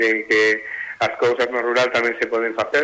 que as cousas no rural tamén se poden facer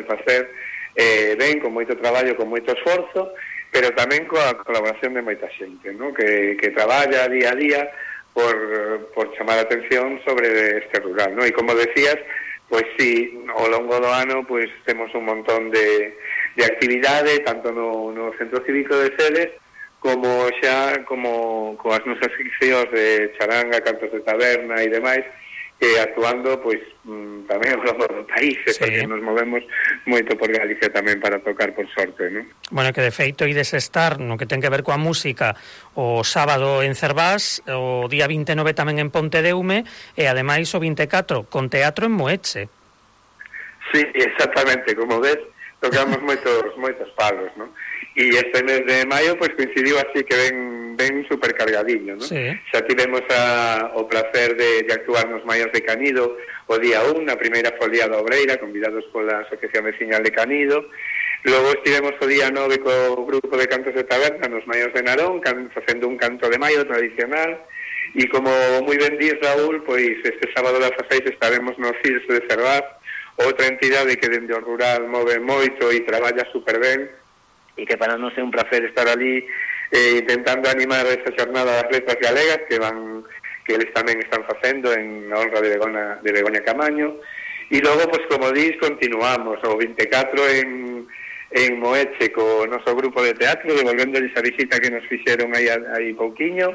ben, con moito traballo, con moito esforzo, pero tamén coa colaboración de moita xente, ¿no? que traballa día a día por chamar a atención sobre este rural, ¿no? E como decías, pois sí, ao longo do ano pois temos un montón de actividade, tanto no Centro Cívico de Celes, como xa coas nosas seccións de charanga, cantos de taberna e demais, que actuando pois tamén ao longo do país, sí, porque nos movemos moito por Galicia tamén para tocar por sorte, non? Bueno, que de feito ides estar no que ten que ver coa música o sábado en Cervás, o día 29 tamén en Pontedeume e ademais o 24 con teatro en Moeche. Sí, exactamente, como ves, tocamos moitos palos, non? E este mes de maio pois coincidiu así que ven supercargadiño, ¿no? Sí. Xa tivemos o placer de actuar nos Maios de Canido o día 1, na primeira folía da Obreira, convidados pola Asociación Veciñal de Canido. Logo estivemos o día 9 co grupo de cantos de taberna nos Maios de Narón, facendo un canto de maio tradicional. E como moi ben dís, Raúl, pois este sábado das 6 estaremos no CIRS de Cervás, outra entidade que dende o rural move moito e traballa super ben, e que para nós é un placer estar ali intentando animar esa xornada das letras galegas que eles tamén están facendo en honra de Begoña Camaño. E logo, pois como dís, continuamos o 24 en Moeche co noso grupo de teatro, devolvéndolles a visita que nos fixeron aí pouquiño,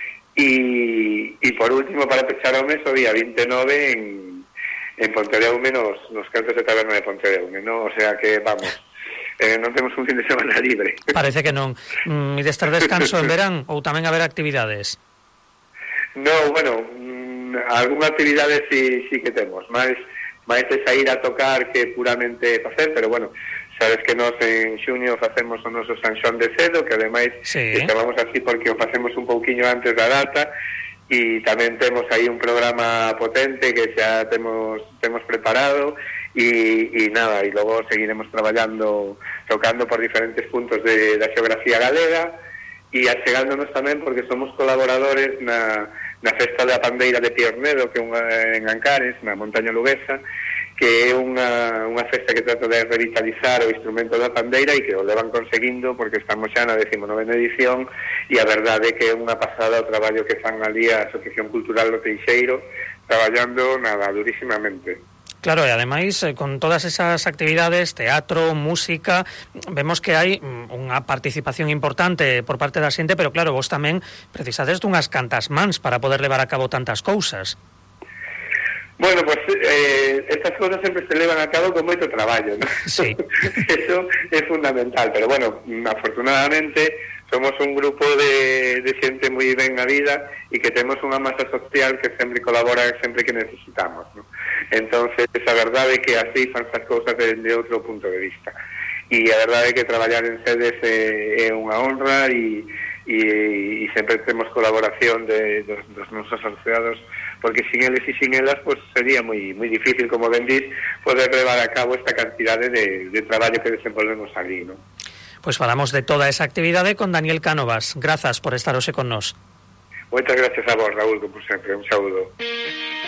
e por último, para pechar o mes, o día 29 en Pontedeume, nos cantos de taberna de Pontedeume, ¿no? O sea que, vamos, non temos un fin de semana libre. Parece que non. E deste descanso en verán ou tamén haber actividades? No, bueno, algunha actividade sí que temos, máis de sair a tocar que puramente facer, pero bueno, sabes que nós en xuño facemos o noso San Xoán de Cedo, que ademais chamamos así porque o facemos un pouquiño antes da data, e tamén temos aí un programa potente que xa temos preparado, e nada, e logo seguiremos traballando, tocando por diferentes puntos da xeografía galega, e achegándonos tamén porque somos colaboradores na Festa da Pandeira de Piornedo, que é en Ancares, na Montaña Luguesa, que é unha festa que trata de revitalizar o instrumento da pandeira e que o levan conseguindo porque estamos xa na 19ª edición, e a verdade é que é unha pasada o traballo que fan ali a Asociación Cultural do Teixeiro, traballando durísimamente. Claro, e ademais, con todas esas actividades, teatro, música, vemos que hai unha participación importante por parte da xente, pero claro, vos tamén precisades dunhas cantas mans para poder levar a cabo tantas cousas. Bueno, pues estas cosas sempre se levan a cabo con moito traballo, ¿no? Sí. Eso é fundamental, pero bueno, afortunadamente somos un grupo de xente moi ben a vida e que temos unha masa social que sempre colabora sempre que necesitamos, ¿no? Entonces, a verdade é que así fan as cousas de outro punto de vista. E a verdade é que traballar en Cedes é unha honra e sempre temos colaboración dos nosos asociados, porque sin eles e sin elas pues sería moi difícil, como ben dís, poder levar a cabo esta cantidade de traballo que desenvolvemos ali, ¿no? Pois falamos de toda esa actividade con Daniel Cánovas. Grazas por estar hoxe con nós. Moitas gracias a vos, Raúl, como sempre. Un saúdo.